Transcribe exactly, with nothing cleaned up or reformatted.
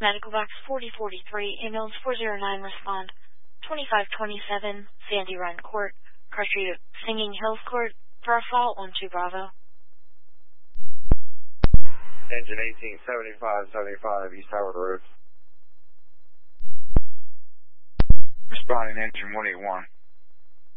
Medical Box forty forty-three, ambulance four zero nine, respond. twenty-five twenty-seven, Sandy Run Court, Car Street, Singing Hills Court, for a fault one two Bravo. Engine eighteen seventy-five seventy-five, East Howard Road. Responding engine one eighty-one.